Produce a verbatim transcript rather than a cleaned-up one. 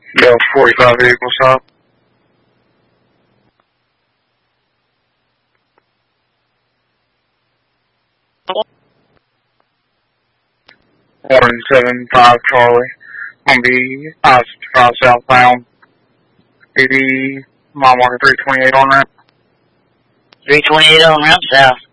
Yeah, forty-five vehicle stop. one seven five Charlie. On the I sixty-five southbound. eighty mile marker three twenty-eight on ramp. three twenty-eight on ramp south.